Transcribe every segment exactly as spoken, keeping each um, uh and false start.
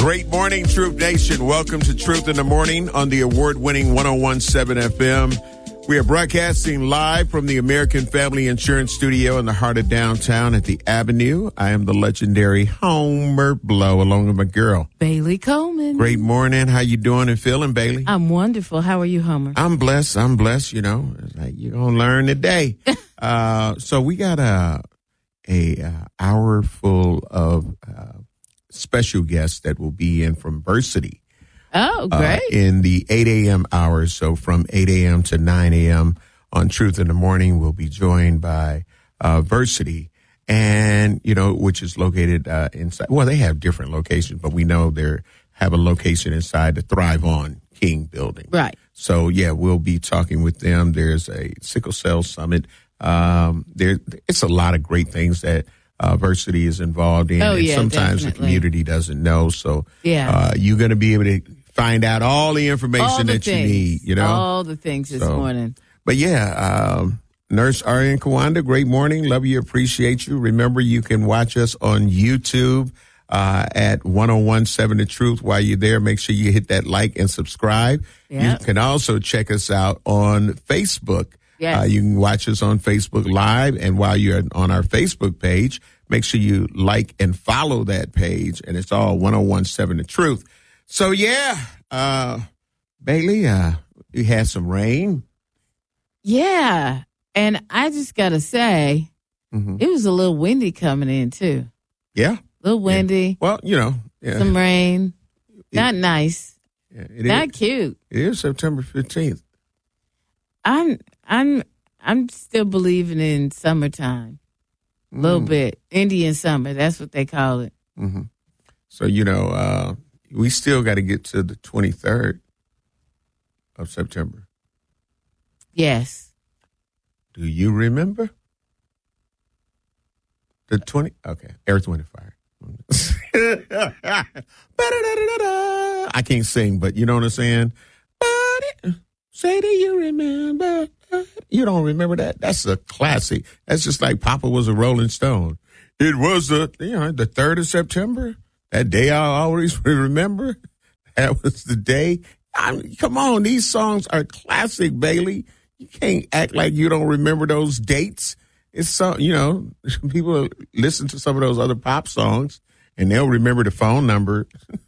Great morning, Truth Nation. Welcome to Truth in the Morning on the award-winning one oh one point seven F M. We are broadcasting live from the American Family Insurance Studio in the heart of downtown at the Avenue. I am the legendary Homer Blow, along with my girl, Bailey Coleman. Great morning. How you doing and feeling, Bailey? I'm wonderful. How are you, Homer? I'm blessed. I'm blessed. You know, it's like you're gonna learn today. uh, so we got a a uh, hour full of uh, special guests that will be in from Versity. Oh, great. Uh, in the eight a.m. hours. So from eight a.m. to nine a.m. on Truth in the Morning, we'll be joined by uh, Versity, and, you know, which is located uh, inside. Well, they have different locations, but we know they have a location inside the Thrive On King building. Right. So, yeah, we'll be talking with them. There's a sickle cell summit. Um, there, it's a lot of great things that Uh, Versity is involved in. Oh, and yeah, sometimes definitely. the community doesn't know. So Yeah. uh, you're going to be able to find out all the information All the that things. you need, you know? All the things this So, morning. But yeah, um, Nurse Arian Kawanda, great morning. Love you, appreciate you. Remember, you can watch us on YouTube uh, at one oh one point seven The Truth. While you're there, make sure you hit that like and subscribe. Yep. You can also check us out on Facebook. Yes. Uh, you can watch us on Facebook Live, and while you're on our Facebook page, make sure you like and follow that page, and it's all one oh one point seven The Truth. So, yeah, uh, Bailey, uh, we had some rain. Yeah. And I just got to say, Mm-hmm. it was a little windy coming in, too. Yeah. A little windy, Well, you know. Yeah. some rain. Not nice. Yeah, it Not is, cute. it is September fifteenth. I'm I'm I'm still believing in summertime. A little Mm. bit. Indian summer, that's what they call it. Mm-hmm. So, you know, uh, we still got to get to the twenty-third of September. Yes. Do you remember? The twenty? Okay. Earth, Wind, and Fire. I can't sing, but you know what I'm saying? Say, do you remember? You don't remember that? That's a classic. That's just like Papa was a Rolling Stone. It was the, you know, the third of September. That day I'll always remember. That was the day. I mean, come on, these songs are classic, Bailey. You can't act like you don't remember those dates. It's so, you know, people listen to some of those other pop songs and they'll remember the phone number.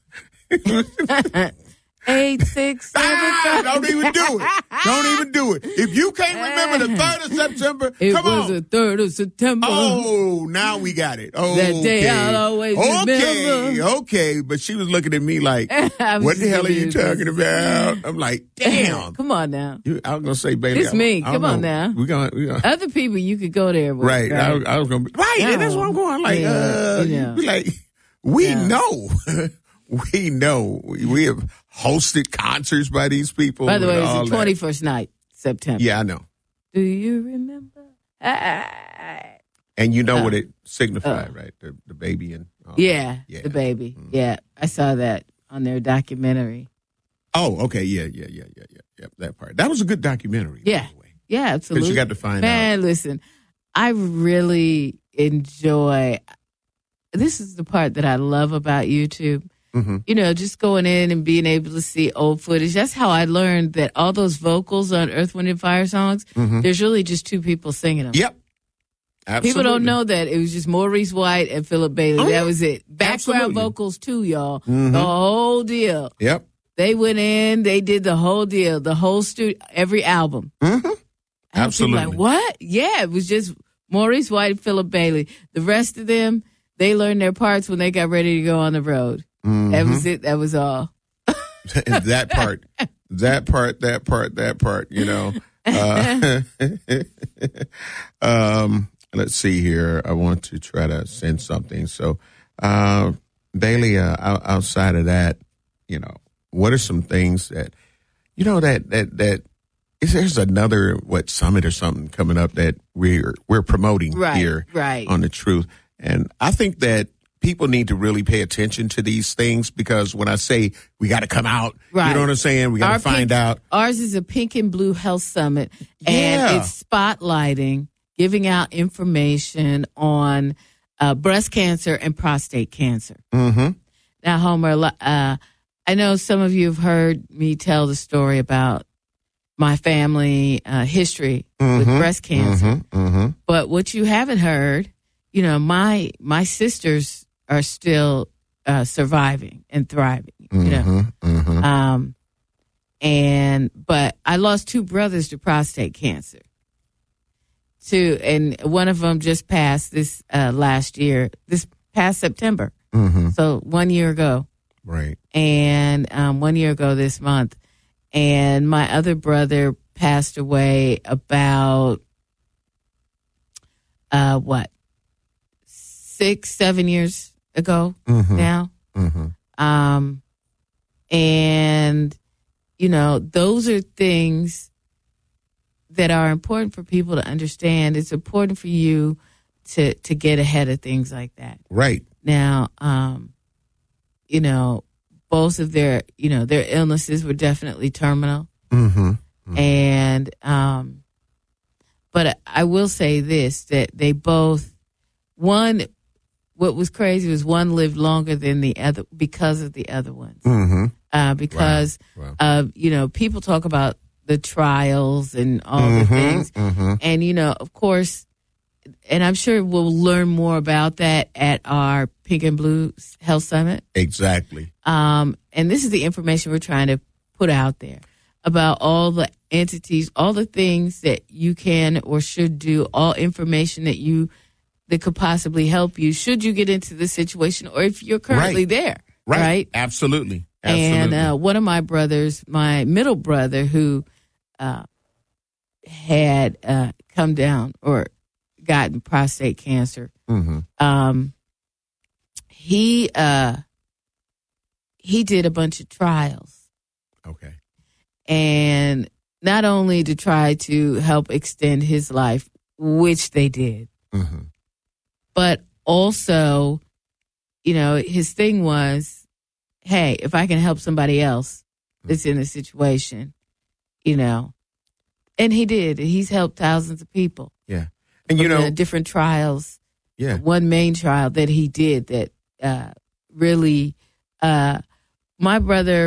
Eight, six, seven, Ah, five. don't even do it. Don't even do it. If you can't remember the third of September, It come was on. the third of September. Oh, now we got it. Oh, That day I'll always okay, remember. okay. But she was looking at me like, I was "What the just hell are you giving talking about?" I'm like, "Damn." Come on now. You, I was gonna say, Bailey. It's I- me. I don't Come on know. now. We're gonna, we gonna Other people you could go there with. right. I, I was gonna be right. No. And that's what I'm going. Like, Yeah, uh, you know. be like, we Yeah. know, we know. We, we have hosted concerts by these people. By the way, and it all was the that. twenty-first night, September. Yeah, I know. Do you remember? Ah. And you know Uh, what it signified, uh. right? The, the baby and all Yeah, that. Yeah. the baby. Mhm. Yeah, I saw that on their documentary. Oh, okay. Yeah, yeah, yeah, yeah, yeah. Yep, that part. That was a good documentary. Yeah. By the way. Yeah, absolutely. Because you got to find Man, out. listen, I really enjoy. This is the part that I love about YouTube. Mm-hmm. You know, just going in and being able to see old footage. That's how I learned that all those vocals on Earth, Wind, and Fire songs, Mhm. there's really just two people singing them. Yep. Absolutely. People don't know that. It was just Maurice White and Philip Bailey. Oh, that yeah. was it. Background Absolutely. vocals too, y'all. Mhm. The whole deal. Yep. They went in, they did the whole deal, the whole studio, every album. Mm-hmm. And Absolutely. people Like, what? Yeah, it was just Maurice White and Philip Bailey. The rest of them, they learned their parts when they got ready to go on the road. Mm-hmm. That was it. That was all. that part, that part, that part, that part, you know. Uh, um, let's see here. I want to try to send something. So, uh, Bailey, uh, out- outside of that, you know, what are some things that, you know, that, that, that, is there's another, what, summit or something coming up that we're, we're promoting Right, here right. on The Truth. And I think that people need to really pay attention to these things, because when I say we got to come out, Right. you know what I'm saying? We got Our to find pink- out. Ours is a pink and blue health summit, and Yeah. it's spotlighting, giving out information on uh, breast cancer and prostate cancer. Mm-hmm. Now, Homer, uh, I know some of you have heard me tell the story about my family uh, history mm-hmm, with breast cancer. Mm-hmm, mm-hmm. But what you haven't heard, you know, my my sisters are still uh, surviving and thriving. You know, Mm-hmm, mm-hmm. um, and but I lost two brothers to prostate cancer. Two, and one of them just passed this uh, last year, this past September. Mm-hmm. So one year ago. Right. And um, one year ago this month. And my other brother passed away about, uh, what, six, seven years ago Mm-hmm. now. Mm-hmm. Um, and, you know, those are things that are important for people to understand. It's important for you to, to get ahead of things like that. Right. Now, um, you know, both of their, you know, their illnesses were definitely terminal. Mm-hmm. Mm-hmm. And, um, but I will say this, that they both, one, what was crazy was one lived longer than the other because of the other ones. Mm-hmm. Uh, because, Wow. Wow. uh, you know, people talk about the trials and all Mm-hmm. the things. Mm-hmm. And, you know, of course, and I'm sure we'll learn more about that at our Pink and Blue Health Summit. Exactly. Um, and this is the information we're trying to put out there about all the entities, all the things that you can or should do, all information that you that could possibly help you should you get into the situation or if you're currently Right. there. Right. Right. Absolutely. Absolutely. And uh, one of my brothers, my middle brother, who uh, had uh, come down or gotten prostate cancer, mm-hmm. um, he uh, he did a bunch of trials, Okay. and not only to try to help extend his life, which they did, Mm-hmm. but also, you know, his thing was, hey, if I can help somebody else that's in a situation, you know, and he did. He's helped thousands of people. Yeah. And, you from know, the different trials. yeah. One main trial that he did that uh, really, uh, my brother